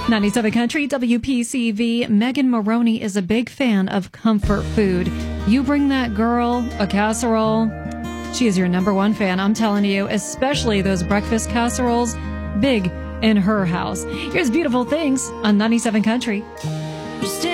97 Country, WPCV. Megan Maroney is a big fan of comfort food. You bring that girl a casserole, she is your number one fan, I'm telling you, especially those breakfast casseroles, big in her house. Here's Beautiful Things on 97 Country.